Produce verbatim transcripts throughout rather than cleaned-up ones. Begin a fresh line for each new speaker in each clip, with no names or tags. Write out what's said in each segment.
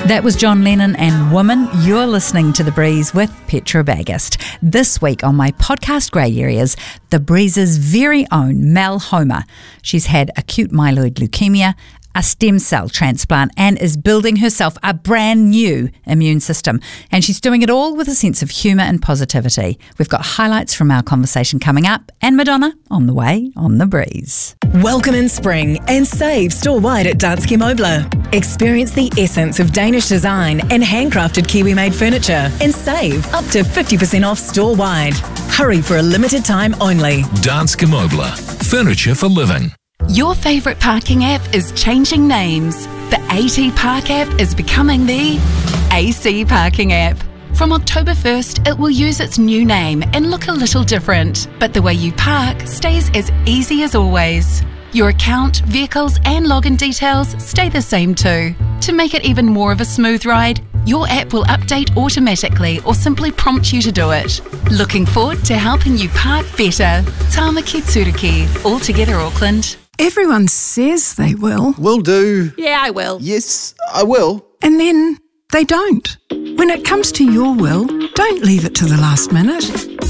That was John Lennon and Woman. You're listening to The Breeze with Petra Bagust. This week on my podcast Grey Areas, The Breeze's very own Mel Homer. She's had acute myeloid leukemia, a stem cell transplant, and is building herself a brand new immune system. And she's doing it all with a sense of humour and positivity. We've got highlights from our conversation coming up, and Madonna on the way on The Breeze.
Welcome in spring and save store-wide at Danske Møbler. Experience the essence of Danish design and handcrafted Kiwi-made furniture and save up to fifty percent off store-wide. Hurry for a limited time only.
Danske Møbler. Furniture for living.
Your favourite parking app is changing names. The AT Park app is becoming the A C Parking app. From October first, it will use its new name and look a little different, but the way you park stays as easy as always. Your account, vehicles and login details stay the same too. To make it even more of a smooth ride, your app will update automatically or simply prompt you to do it. Looking forward to helping you park better. Tāmaki Tūriki, all together Auckland.
Everyone says they will.
Will do.
Yeah, I will.
Yes, I will.
And then they don't. When it comes to your will, don't leave it to the last minute.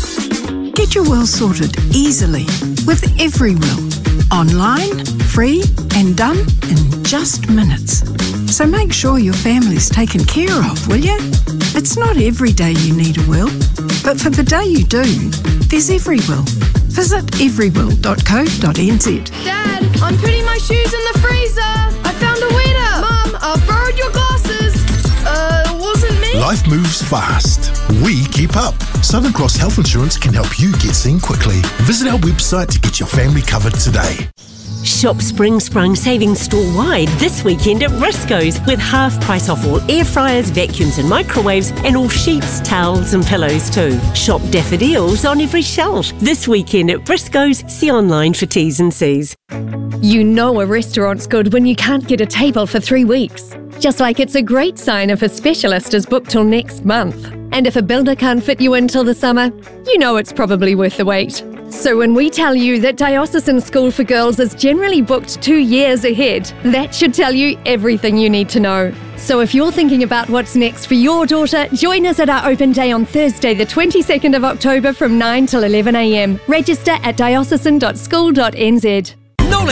Get your will sorted easily with EveryWill. Online, free and done in just minutes. So make sure your family's taken care of, will you? It's not every day you need a will, but for the day you do, there's EveryWill. Visit everywill dot co dot n z.
Dad, I'm putting my shoes in the freezer. I found a winner. Mum, I've borrowed your glasses. Uh, it wasn't me.
Life moves fast. We keep up. Southern Cross Health Insurance can help you get seen quickly. Visit our website to get your family covered today.
Shop Spring Sprung savings store-wide this weekend at Briscoe's with half price off all air fryers, vacuums and microwaves and all sheets, towels and pillows too. Shop daffodils on every shelf this weekend at Briscoe's. See online for T's and C's.
You know a restaurant's good when you can't get a table for three weeks. Just like it's a great sign if a specialist is booked till next month. And if a builder can't fit you in till the summer, you know it's probably worth the wait. So when we tell you that Diocesan School for Girls is generally booked two years ahead, that should tell you everything you need to know. So if you're thinking about what's next for your daughter, join us at our open day on Thursday the twenty-second of October from nine till eleven a m. Register at diocesan dot school dot n z.